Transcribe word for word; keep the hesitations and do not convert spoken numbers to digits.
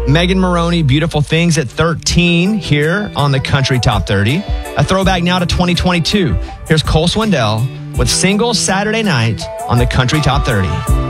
Megan Maroney, Beautiful Things at thirteen here on the Country Top thirty. A throwback now to twenty twenty-two. Here's Cole Swindell with Single Saturday Night on the Country Top thirty.